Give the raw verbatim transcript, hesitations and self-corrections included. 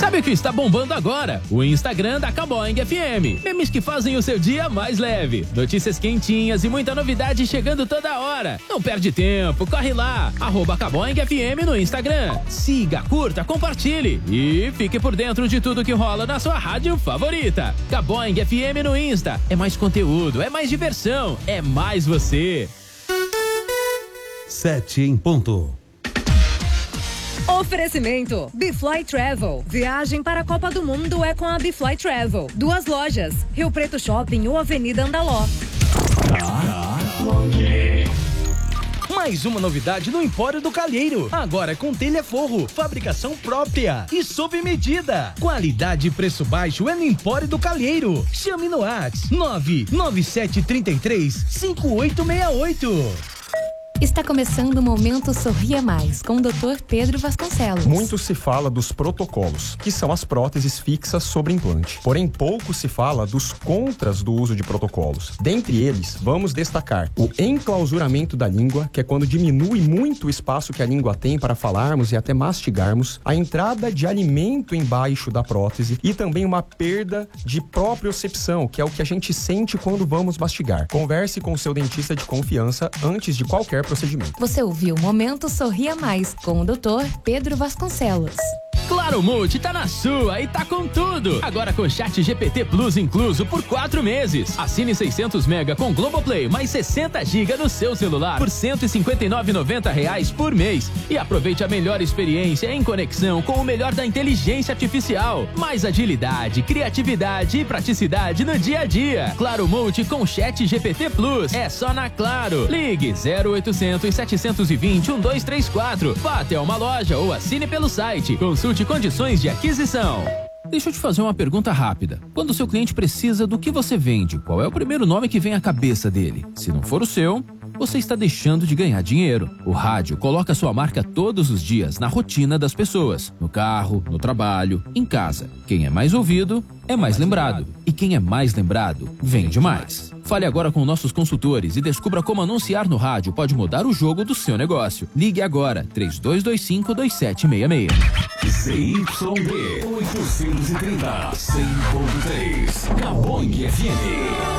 Sabe o que está bombando agora? O Instagram da Caboing F M. Memes que fazem o seu dia mais leve. Notícias quentinhas e muita novidade chegando toda hora. Não perde tempo, corre lá. Arroba Caboing F M no Instagram. Siga, curta, compartilhe e fique por dentro de tudo que rola na sua rádio favorita. Caboing F M no Insta. É mais conteúdo, é mais diversão, é mais você. Sete em ponto. Oferecimento Bfly Travel. Viagem para a Copa do Mundo é com a Bfly Travel. Duas lojas, Rio Preto Shopping ou Avenida Andaló. Mais uma novidade no Empório do Calheiro. Agora com telha forro, fabricação própria e sob medida. Qualidade e preço baixo é no Empório do Calheiro. Chame no WhatsApp nove nove sete três três cinco oito seis oito. Está começando o Momento Sorria Mais, com o doutor Pedro Vasconcelos. Muito se fala dos protocolos, que são as próteses fixas sobre implante. Porém, pouco se fala dos contras do uso de protocolos. Dentre eles, vamos destacar o enclausuramento da língua, que é quando diminui muito o espaço que a língua tem para falarmos e até mastigarmos, a entrada de alimento embaixo da prótese e também uma perda de propriocepção, que é o que a gente sente quando vamos mastigar. Converse com o seu dentista de confiança antes de qualquer procedimento. Você ouviu Momento Sorria Mais, com o doutor Pedro Vasconcelos. Claro Multi tá na sua e tá com tudo. Agora com Chat G P T Plus incluso por quatro meses. Assine seiscentos mega com Globoplay mais sessenta gigas no seu celular por cento e cinquenta e nove reais e noventa centavos por mês. E aproveite a melhor experiência em conexão com o melhor da inteligência artificial. Mais agilidade, criatividade e praticidade no dia a dia. Claro Multi com Chat G P T Plus. É só na Claro. Ligue zero oitocentos, setecentos e vinte, doze trinta e quatro. Vá até uma loja ou assine pelo site. Consulte condições de aquisição. Deixa eu te fazer uma pergunta rápida. Quando o seu cliente precisa do que você vende, qual é o primeiro nome que vem à cabeça dele? Se não for o seu, você está deixando de ganhar dinheiro. O rádio coloca sua marca todos os dias na rotina das pessoas. No carro, no trabalho, em casa. Quem é mais ouvido, é mais lembrado. E quem é mais lembrado, vende mais. Fale agora com nossos consultores e descubra como anunciar no rádio pode mudar o jogo do seu negócio. Ligue agora, três dois dois cinco, dois sete seis seis. Z Y D oitocentos e trinta, cem ponto três. Caboing F M.